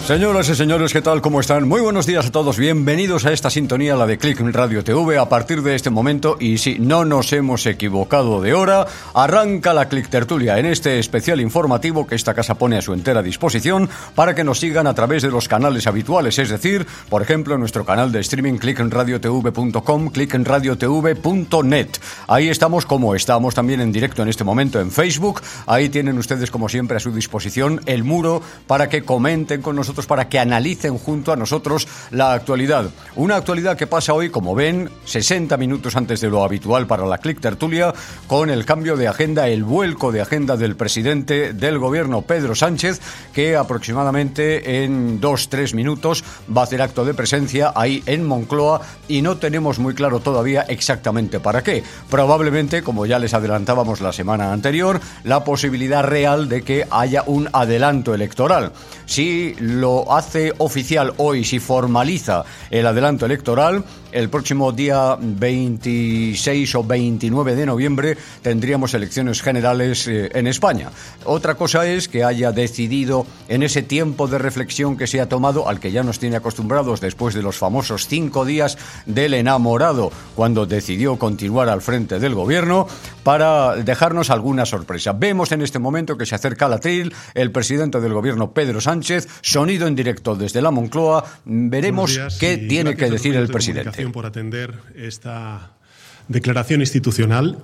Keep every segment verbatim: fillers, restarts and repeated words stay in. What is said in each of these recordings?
Señoras y señores, ¿qué tal? ¿Cómo están? Muy buenos días a todos. Bienvenidos a esta sintonía, la de Click Radio T V. A partir de este momento, y si no nos hemos equivocado de hora, arranca la Click Tertulia en este especial informativo que esta casa pone a su entera disposición para que nos sigan a través de los canales habituales, es decir, por ejemplo, nuestro canal de streaming click radio t v punto com, click radio t v punto net. Ahí estamos, como estamos también en directo en este momento en Facebook. Ahí tienen ustedes, como siempre, a su disposición el muro para que comenten con nosotros, para que analicen junto a nosotros la actualidad. Una actualidad que pasa hoy, como ven, sesenta minutos antes de lo habitual para la Click Tertulia, con el cambio de agenda, el vuelco de agenda del presidente del gobierno, Pedro Sánchez, que aproximadamente en dos, tres minutos va a hacer acto de presencia ahí en Moncloa, y no tenemos muy claro todavía exactamente para qué. Probablemente, como ya les adelantábamos la semana anterior, la posibilidad real de que haya un adelanto electoral. Si lo hace oficial hoy, si formaliza el adelanto electoral, el próximo día veintiséis o veintinueve de noviembre tendríamos elecciones generales eh, en España. Otra cosa es que haya decidido, en ese tiempo de reflexión que se ha tomado, al que ya nos tiene acostumbrados después de los famosos cinco días del enamorado, cuando decidió continuar al frente del gobierno, para dejarnos alguna sorpresa. Vemos en este momento que se acerca al atril el presidente del gobierno, Pedro Sánchez, sonido en directo desde la Moncloa. Veremos qué tiene que decir el presidente. Por atender esta declaración institucional.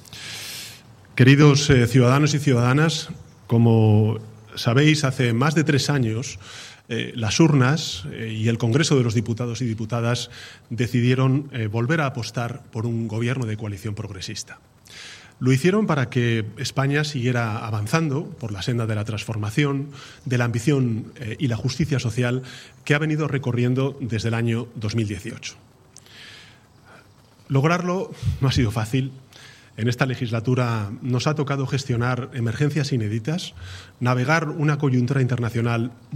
Queridos eh, ciudadanos y ciudadanas, como sabéis, hace más de tres años eh, las urnas eh, y el Congreso de los Diputados y Diputadas decidieron eh, volver a apostar por un gobierno de coalición progresista. Lo hicieron para que España siguiera avanzando por la senda de la transformación, de la ambición eh, y la justicia social que ha venido recorriendo desde el año dos mil dieciocho. Lograrlo no ha sido fácil. En esta legislatura nos ha tocado gestionar emergencias inéditas, navegar una coyuntura internacional